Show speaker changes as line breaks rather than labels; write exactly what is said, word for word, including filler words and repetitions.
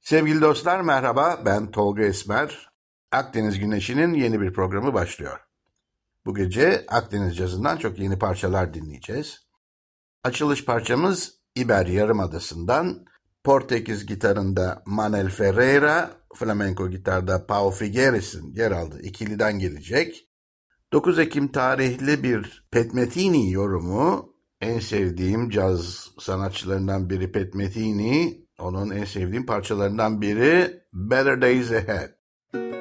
Sevgili dostlar merhaba, ben Tolga Esmer. Akdeniz Güneşi'nin yeni bir programı başlıyor. Bu gece Akdeniz Cazı'ndan çok yeni parçalar dinleyeceğiz. Açılış parçamız İber Yarımadası'ndan, Portekiz gitarında Manel Ferreira, flamenco gitarda Pau Figueires'in yer aldığı ikiliden gelecek. dokuz Ekim tarihli bir Pat Metheny yorumu, en sevdiğim caz sanatçılarından biri Pat Metheny, onun en sevdiğim parçalarından biri Better Days Ahead.